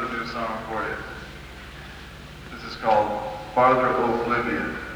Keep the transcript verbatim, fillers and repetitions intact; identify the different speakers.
Speaker 1: new song for you. This is called Farther Oblivion.